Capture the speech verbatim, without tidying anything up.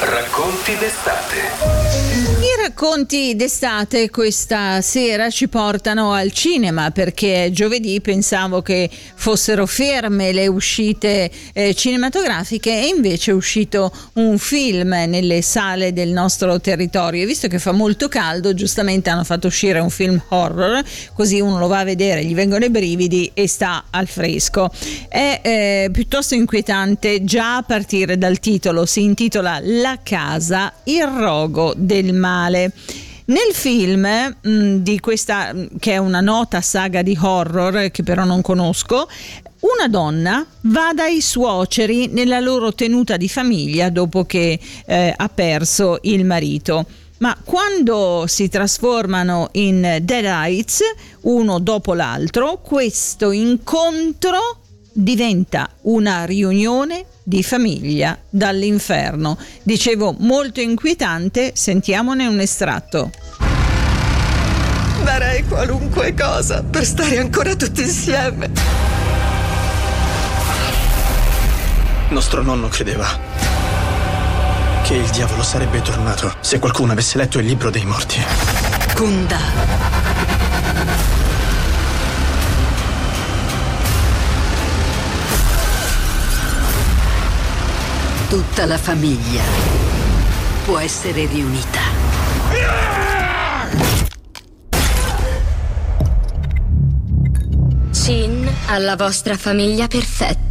Racconti d'estate. I racconti d'estate questa sera ci portano al cinema, perché giovedì pensavo che fossero ferme le uscite eh, cinematografiche e invece è uscito un film nelle sale del nostro territorio, e visto che fa molto caldo giustamente hanno fatto uscire un film horror, così uno lo va a vedere, gli vengono i brividi e sta al fresco. È eh, piuttosto inquietante già a partire dal titolo, si intitola La casa, il rogo del male. Nel film mh, di questa, che è una nota saga di horror che però non conosco, una donna va dai suoceri nella loro tenuta di famiglia dopo che eh, ha perso il marito. Ma quando si trasformano in deadites, uno dopo l'altro, questo incontro diventa una riunione di famiglia dall'inferno. Dicevo, molto inquietante, sentiamone un estratto. Darei qualunque cosa per stare ancora tutti insieme. Nostro nonno credeva che il diavolo sarebbe tornato se qualcuno avesse letto il libro dei morti. Kunda. Tutta la famiglia può essere riunita. Shin, alla vostra famiglia perfetta.